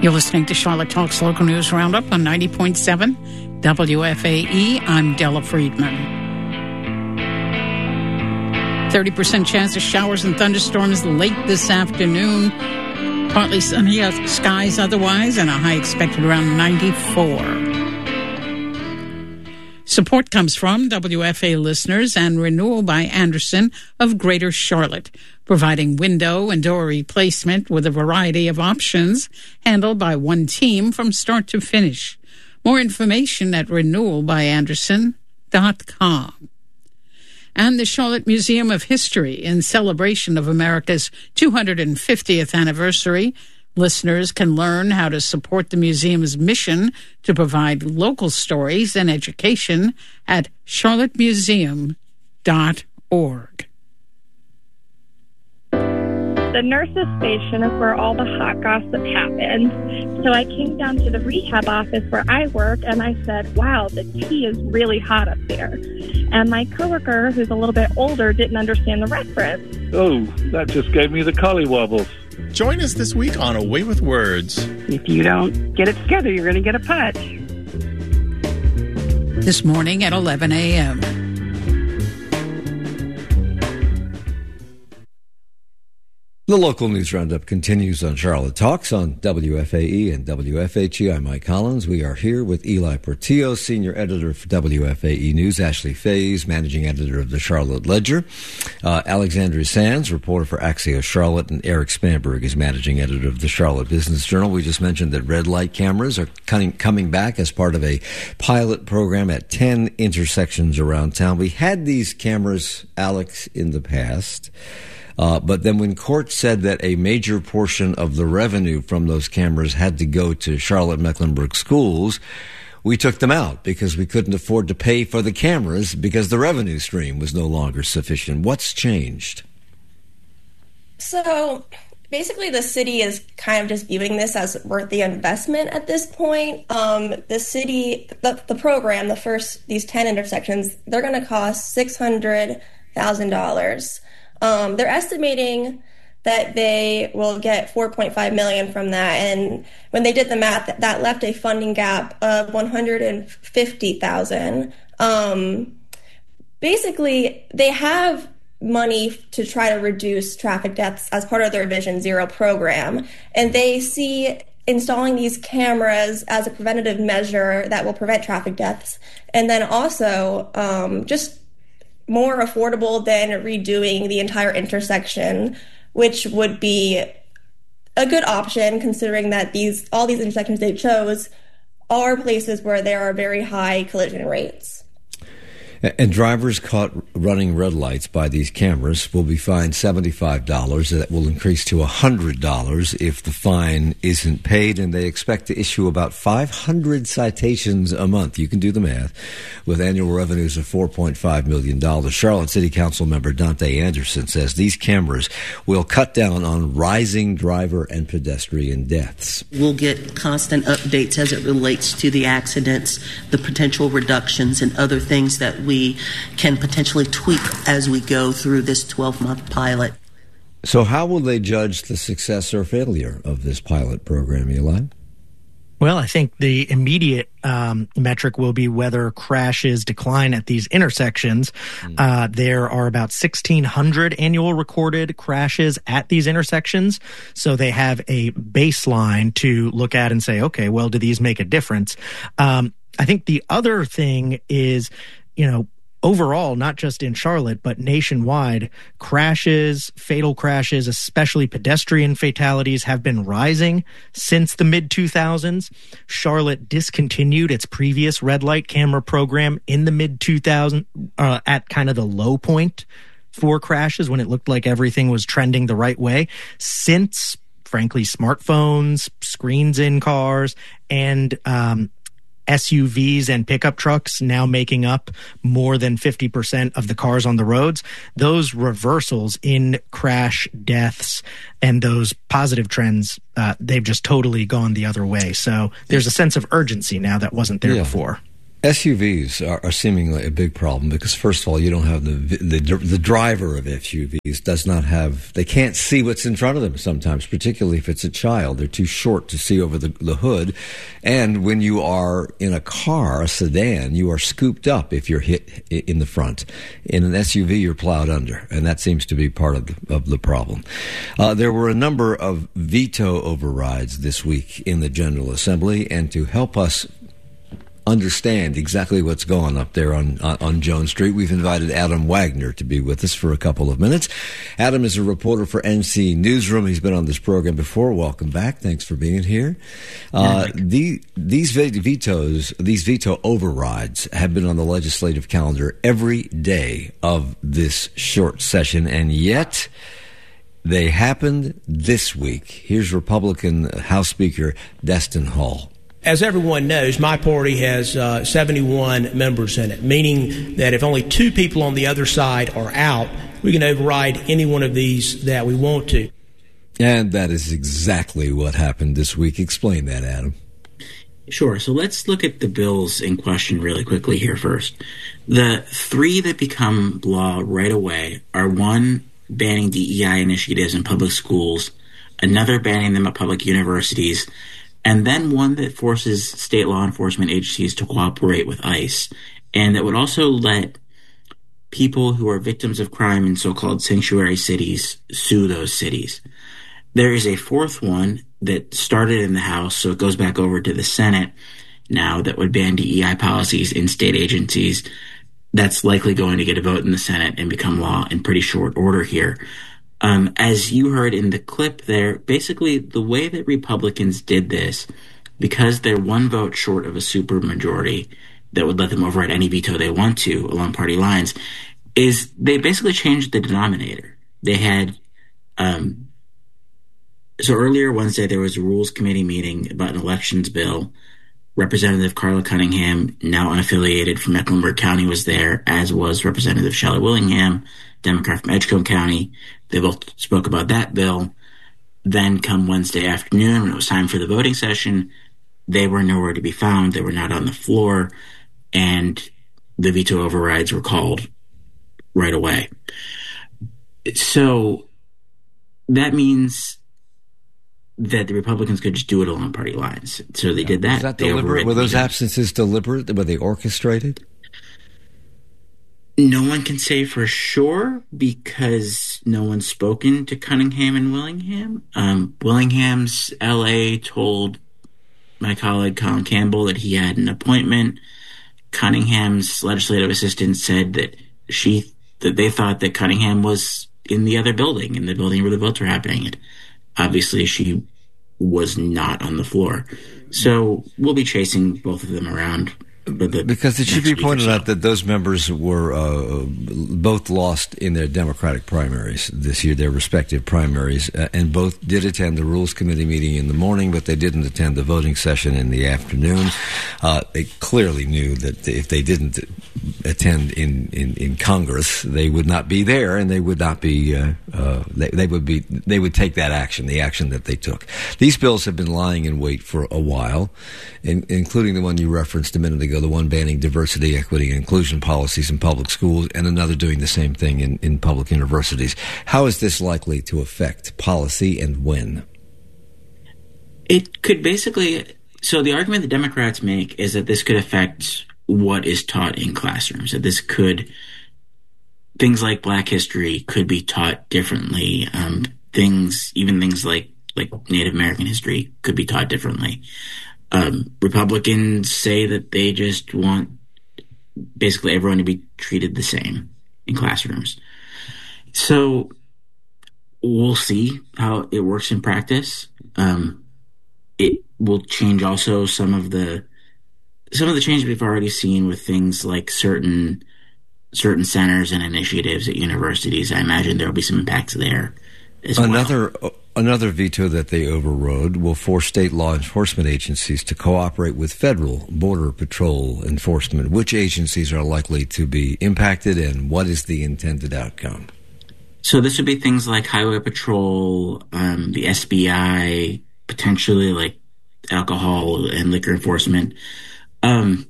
You're listening to Charlotte Talks Local News Roundup on 90.7 WFAE. I'm Della Friedman. 30% chance of showers and thunderstorms late this afternoon. Partly sunny skies otherwise, and a high expected around 94. Support comes from WFA listeners and Renewal by Andersen of Greater Charlotte, providing window and door replacement with a variety of options handled by one team from start to finish. More information at renewalbyandersen.com. And the Charlotte Museum of History, in celebration of America's 250th anniversary. Listeners can learn how to support the museum's mission to provide local stories and education at charlottemuseum.org. The nurse's station is where all the hot gossip happens. So I came down to the rehab office where I work, and I said, wow, the tea is really hot up there. And my coworker, who's a little bit older, didn't understand the reference. Oh, that just gave me the collywobbles. Join us this week on Away with Words. If you don't get it together, you're going to get a punch. This morning at 11 a.m. The local news roundup continues on Charlotte Talks on WFAE and WFHE. I'm Mike Collins. We are here with Eli Portillo, senior editor for WFAE News, Ashley Faze, managing editor of the Charlotte Ledger, Alexandria Sands, reporter for Axios Charlotte, and Eric Spanberg is managing editor of the Charlotte Business Journal. We just mentioned that red light cameras are coming back as part of a pilot program at 10 intersections around town. We had these cameras, Alex, in the past. But then when court said that a major portion of the revenue from those cameras had to go to Charlotte-Mecklenburg schools, we took them out because we couldn't afford to pay for the cameras because the revenue stream was no longer sufficient. What's changed? So basically the city is kind of just viewing this as worth the investment at this point. The city, the program, these 10 intersections, they're going to cost $600,000. They're estimating that they will get $4.5 million from that, and when they did the math, that left a funding gap of $150,000. Basically, they have money to try to reduce traffic deaths as part of their Vision Zero program, and they see installing these cameras as a preventative measure that will prevent traffic deaths, and then also just more affordable than redoing the entire intersection, which would be a good option considering that all these intersections they chose are places where there are very high collision rates. And drivers caught running red lights by these cameras will be fined $75. That will increase to $100 if the fine isn't paid, and they expect to issue about 500 citations a month. You can do the math, with annual revenues of $4.5 million. Charlotte City Council member Dante Anderson says these cameras will cut down on rising driver and pedestrian deaths. We'll get constant updates as it relates to the accidents, the potential reductions, and other things that we can potentially tweak as we go through this 12-month pilot. So how will they judge the success or failure of this pilot program, Eli? Well, I think the immediate metric will be whether crashes decline at these intersections. There are about 1,600 annual recorded crashes at these intersections. So they have a baseline to look at and say, okay, well, do these make a difference? I think the other thing is, overall, not just in Charlotte, but nationwide, crashes, fatal crashes, especially pedestrian fatalities, have been rising since the mid-2000s. Charlotte discontinued its previous red light camera program in the mid-2000s at kind of the low point for crashes when it looked like everything was trending the right way. Since, frankly, smartphones, screens in cars, and SUVs and pickup trucks now making up more than 50% of the cars on the roads, those reversals in crash deaths and those positive trends, they've just totally gone the other way. So there's a sense of urgency now that wasn't there before. SUVs are seemingly a big problem because, first of all, you don't have the driver of SUVs does not have, they can't see what's in front of them sometimes, particularly if it's a child. They're too short to see over the hood. And when you are in a car, a sedan, you are scooped up if you're hit in the front. In an SUV, you're plowed under, and that seems to be part of the problem. There were a number of veto overrides this week in the General Assembly, and to help us understand exactly what's going up there on Jones Street, we've invited Adam Wagner to be with us for a couple of minutes. Adam is a reporter for NC Newsroom. He's been on this program before. Welcome back. Thanks for being here. These veto overrides have been on the legislative calendar every day of this short session, and yet they happened this week. Here's Republican House Speaker Destin Hall. As everyone knows, my party has 71 members in it, meaning that if only 2 people on the other side are out, we can override any one of these that we want to. And that is exactly what happened this week. Explain that, Adam. Sure. So let's look at the bills in question really quickly here first. The 3 that become law right away are: 1, banning DEI initiatives in public schools, another banning them at public universities, and then one that forces state law enforcement agencies to cooperate with ICE, and that would also let people who are victims of crime in so-called sanctuary cities sue those cities. There is a 4th one that started in the House, so it goes back over to the Senate now, that would ban DEI policies in state agencies. That's likely going to get a vote in the Senate and become law in pretty short order here. As you heard in the clip there, basically the way that Republicans did this, because they're 1 vote short of a supermajority that would let them override any veto they want to along party lines, is they basically changed the denominator. They had, so earlier Wednesday there was a Rules Committee meeting about an elections bill. Representative Carla Cunningham, now unaffiliated from Mecklenburg County, was there, as was Representative Shelley Willingham, Democrat from Edgecombe County. They both spoke about that bill. Then come Wednesday afternoon, when it was time for the voting session, they were nowhere to be found. They were not on the floor, and the veto overrides were called right away. So that means that the Republicans could just do it along party lines. So they did that. Was that deliberate? Were those absences deliberate? Were they orchestrated? No one can say for sure because no one's spoken to Cunningham and Willingham. Willingham's LA told my colleague Colin Campbell that he had an appointment. Cunningham's legislative assistant said that they thought that Cunningham was in the other building, in the building where the votes were happening. And obviously she was not on the floor. So we'll be chasing both of them around. Because it should be pointed out that those members were both lost in their Democratic primaries this year, their respective primaries, and both did attend the Rules Committee meeting in the morning, but they didn't attend the voting session in the afternoon. They clearly knew that if they didn't attend in Congress, they would not be there, and they would not be. They would take that action, the action that they took. These bills have been lying in wait for a while, including the one you referenced a minute ago, the one banning diversity, equity, and inclusion policies in public schools, and another doing the same thing in public universities. How is this likely to affect policy, and when? It could basically... So the argument the Democrats make is that this could affect what is taught in classrooms, that this could... Things like Black history could be taught differently. Things like Native American history could be taught differently. Republicans say that they just want basically everyone to be treated the same in classrooms. So we'll see how it works in practice. It will change also some of the changes we've already seen with things like certain centers and initiatives at universities. I imagine there will be some impacts there as well. Another veto that they overrode will force state law enforcement agencies to cooperate with federal border patrol enforcement. Which agencies are likely to be impacted, and what is the intended outcome? So this would be things like Highway Patrol, the SBI, potentially like alcohol and liquor enforcement.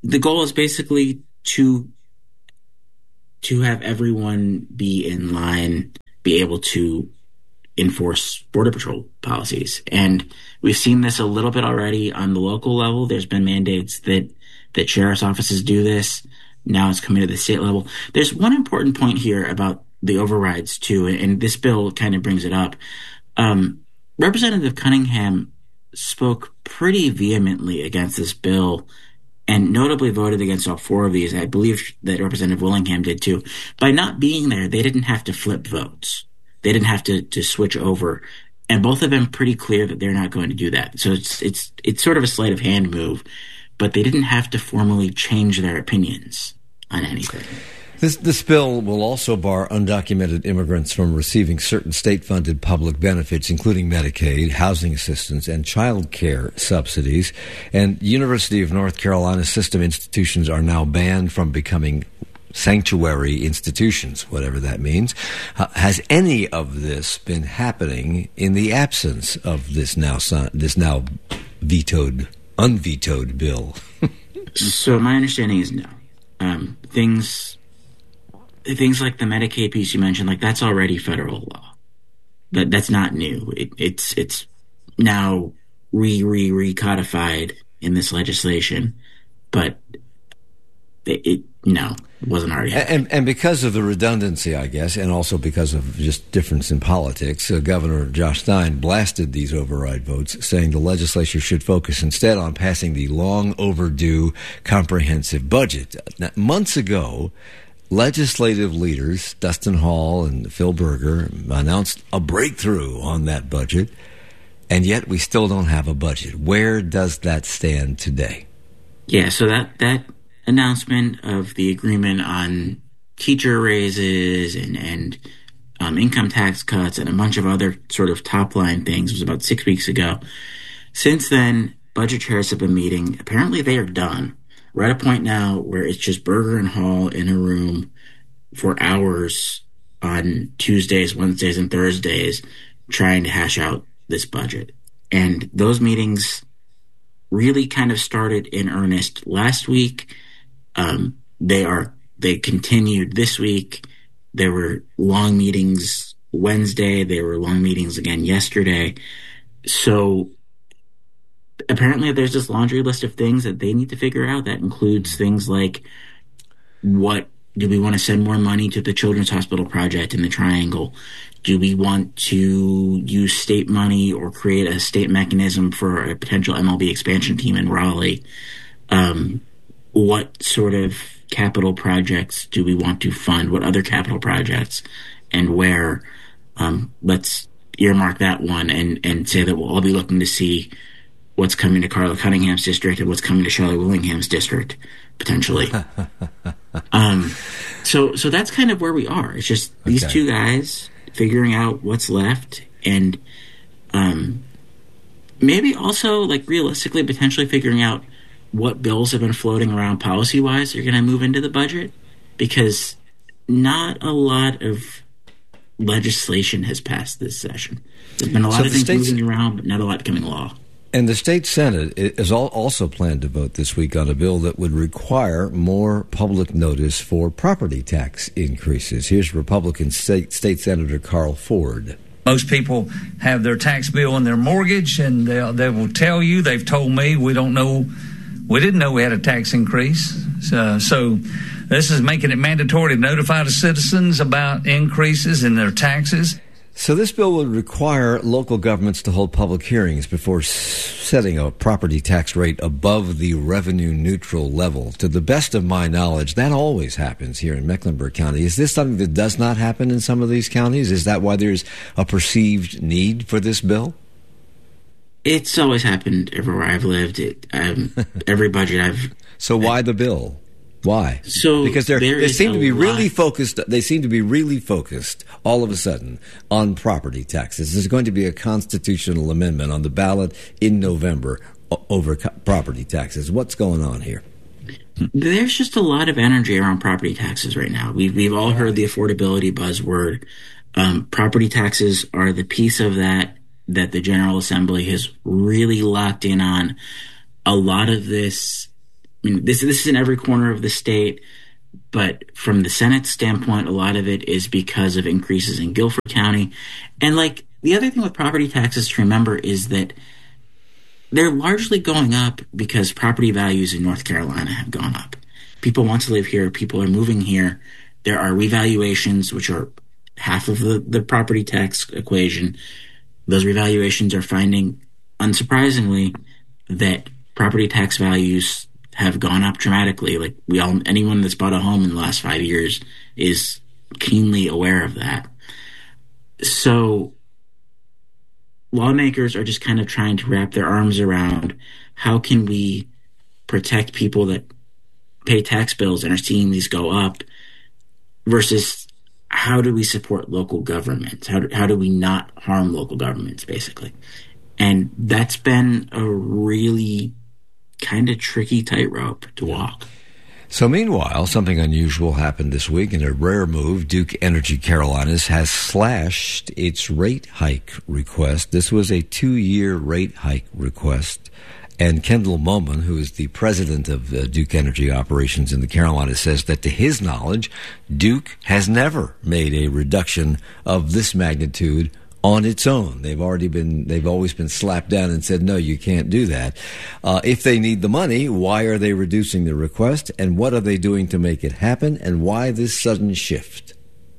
the goal is basically to have everyone be in line, be able to enforce Border Patrol policies. And we've seen this a little bit already on the local level. There's been mandates that sheriff's offices do this. Now it's coming to the state level. There's one important point here about the overrides, too, and this bill kind of brings it up. Representative Cunningham spoke pretty vehemently against this bill and notably voted against all 4 of these. I believe that Representative Willingham did, too. By not being there, they didn't have to flip votes. They didn't have to switch over. And both of them pretty clear that they're not going to do that. So it's sort of a sleight of hand move, but they didn't have to formally change their opinions on anything. This bill will also bar undocumented immigrants from receiving certain state-funded public benefits, including Medicaid, housing assistance, and child care subsidies. And University of North Carolina system institutions are now banned from becoming sanctuary institutions, whatever that means. Has any of this been happening in the absence of this now unvetoed bill? So my understanding is no. Things like the Medicaid piece you mentioned, like that's already federal law. That's not new. It's now recodified in this legislation, but it wasn't already happening. And because of the redundancy, I guess, and also because of just difference in politics, Governor Josh Stein blasted these override votes, saying the legislature should focus instead on passing the long overdue comprehensive budget. Now, months ago, legislative leaders, Dustin Hall and Phil Berger, announced a breakthrough on that budget, and yet we still don't have a budget. Where does that stand today? Yeah, so that announcement of the agreement on teacher raises and income tax cuts and a bunch of other sort of top-line things was about 6 weeks ago. Since then, budget chairs have been meeting. Apparently they are done. We're at a point now where it's just Berger and Hall in a room for hours on Tuesdays, Wednesdays, and Thursdays trying to hash out this budget. And those meetings really kind of started in earnest last week. They continued this week. There were long meetings Wednesday. There were long meetings again yesterday. So apparently there's this laundry list of things that they need to figure out. That includes things like, what do we want to send more money to the Children's Hospital Project in the Triangle? Do we want to use state money or create a state mechanism for a potential MLB expansion team in Raleigh? What sort of capital projects do we want to fund? What other capital projects and where? Let's earmark that one and say that we'll all be looking to see what's coming to Carla Cunningham's district and what's coming to Shelley Willingham's district, potentially. So that's kind of where we are. It's just these two guys figuring out what's left and maybe also, like, realistically potentially figuring out what bills have been floating around policy-wise are going to move into the budget, because not a lot of legislation has passed this session. There's been a lot of things moving around, but not a lot becoming law. And the state Senate is also planned to vote this week on a bill that would require more public notice for property tax increases. Here's Republican State Senator Carl Ford. Most people have their tax bill and their mortgage, and they will tell you, they've told me, we didn't know we had a tax increase. So this is making it mandatory to notify the citizens about increases in their taxes. So this bill would require local governments to hold public hearings before setting a property tax rate above the revenue-neutral level. To the best of my knowledge, that always happens here in Mecklenburg County. Is this something that does not happen in some of these counties? Is that why there's a perceived need for this bill? It's always happened everywhere I've lived. Every budget So why the bill? Why? So because they seem to be really focused. They seem to be really focused all of a sudden on property taxes. There's going to be a constitutional amendment on the ballot in November over property taxes. What's going on here? There's just a lot of energy around property taxes right now. We've all heard the affordability buzzword. Property taxes are the piece of that the General Assembly has really locked in on. A lot of this mean, this is in every corner of the state, but from the Senate standpoint, a lot of it is because of increases in Guilford County. And like the other thing with property taxes to remember is that they're largely going up because property values in North Carolina have gone up. People want to live here. People are moving here. There are revaluations, which are half of the property tax equation. Those revaluations are finding, unsurprisingly, that property tax values have gone up dramatically. Like anyone that's bought a home in the last 5 years is keenly aware of that. So lawmakers are just kind of trying to wrap their arms around how can we protect people that pay tax bills and are seeing these go up versus how do we support local governments? How do we not harm local governments, basically? And that's been a really kind of tricky tightrope to walk. So meanwhile, something unusual happened this week. In a rare move, Duke Energy Carolinas has slashed its rate hike request. This was a 2-year rate hike request. And Kendall Moman, who is the president of Duke Energy Operations in the Carolinas, says that to his knowledge, Duke has never made a reduction of this magnitude on its own. They've always been slapped down and said, no, you can't do that. If they need the money, why are they reducing the request? And what are they doing to make it happen? And why this sudden shift?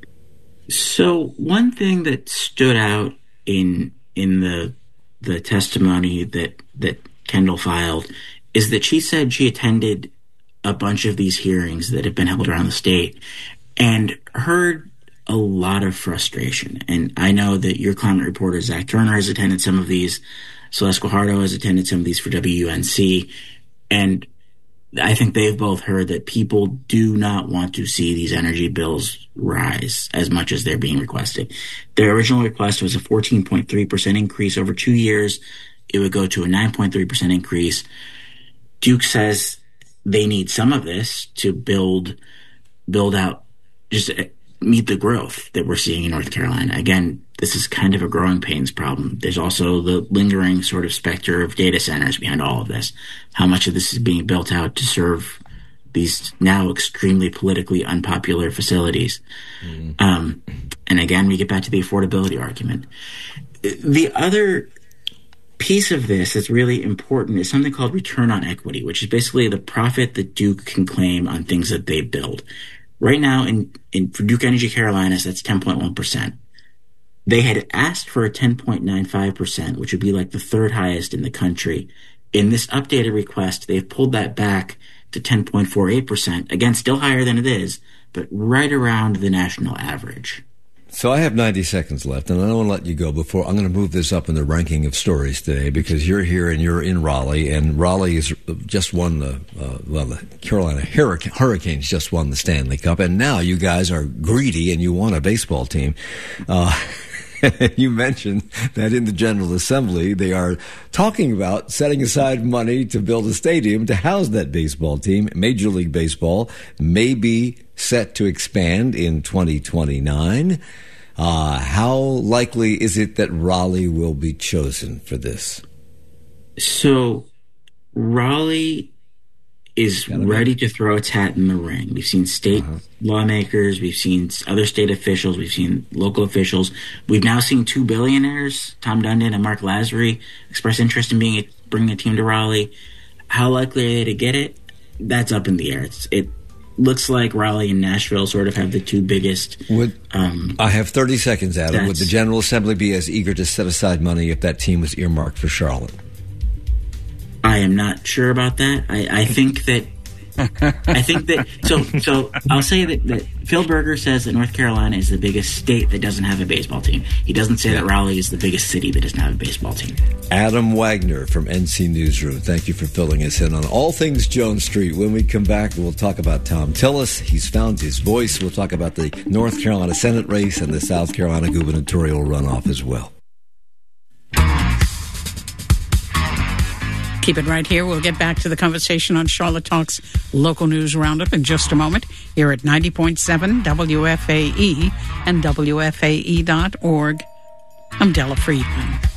So one thing that stood out in the testimony that Kendall filed is that she said she attended a bunch of these hearings that have been held around the state and heard a lot of frustration. And I know that your climate reporter, Zach Turner, has attended some of these. Celeste Guajardo has attended some of these for WUNC. And I think they've both heard that people do not want to see these energy bills rise as much as they're being requested. Their original request was a 14.3% increase over 2 years. It would go to a 9.3% increase. Duke says they need some of this to build out, just meet the growth that we're seeing in North Carolina. Again, this is kind of a growing pains problem. There's also the lingering sort of specter of data centers behind all of this. How much of this is being built out to serve these now extremely politically unpopular facilities? And again, we get back to the affordability argument. The other piece of this that's really important is something called return on equity, which is basically the profit that Duke can claim on things that they build. Right now, for Duke Energy Carolinas, that's 10.1%. They had asked for a 10.95%, which would be like the third highest in the country. In this updated request, they've pulled that back to 10.48%. Again, still higher than it is, but right around the national average. So I have 90 seconds left, and I don't want to let you go before I'm going to move this up in the ranking of stories today because you're here and you're in Raleigh, and Raleigh has just won the Carolina Hurricanes just won the Stanley Cup, and now you guys are greedy and you want a baseball team. You mentioned that in the General Assembly, they are talking about setting aside money to build a stadium to house that baseball team. Major League Baseball may be set to expand in 2029. How likely is it that Raleigh will be chosen for this? So Raleigh is ready to throw its hat in the ring. We've seen state lawmakers, we've seen other state officials, we've seen local officials. We've now seen 2 billionaires, Tom Dundon and Mark Lazary, express interest in bringing a team to Raleigh. How likely are they to get it? That's up in the air. It looks like Raleigh and Nashville sort of have the two biggest. I have 30 seconds, Adam. Would the General Assembly be as eager to set aside money if that team was earmarked for Charlotte? I am not sure about that. I think that so I'll say that Phil Berger says that North Carolina is the biggest state that doesn't have a baseball team. He doesn't say that Raleigh is the biggest city that doesn't have a baseball team. Adam Wagner from NC Newsroom, thank you for filling us in on all things Jones Street. When we come back, we'll talk about Tom Tillis. He's found his voice. We'll talk about the North Carolina Senate race and the South Carolina gubernatorial runoff as well. Keep it right here. We'll get back to the conversation on Charlotte Talk's local news roundup in just a moment here at 90.7 WFAE and WFAE.org. I'm Della Friedman.